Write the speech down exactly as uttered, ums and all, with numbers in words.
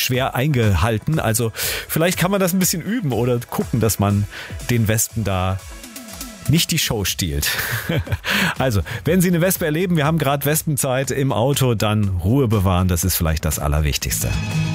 schwer eingehalten. Also vielleicht kann man das ein bisschen üben oder gucken, dass man den Wespen da nicht die Show stiehlt. Also, wenn Sie eine Wespe erleben, wir haben gerade Wespenzeit im Auto, dann Ruhe bewahren, das ist vielleicht das Allerwichtigste.